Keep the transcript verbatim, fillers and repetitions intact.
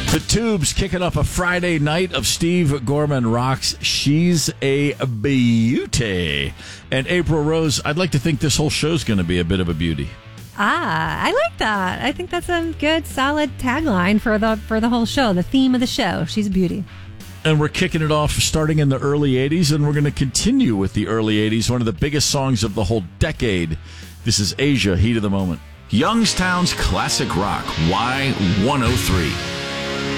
The Tubes kicking off a Friday night of Steve Gorman Rocks. She's a beauty. And April Rose, I'd like to think this whole show's going to be a bit of a beauty. Ah, I like that. I think that's a good, solid tagline for the for the whole show, the theme of the show. She's a beauty. And we're kicking it off starting in the early eighties, and we're going to continue with the early eighties, one of the biggest songs of the whole decade. This is Asia, Heat of the Moment. Youngstown's Classic Rock, Y one oh three.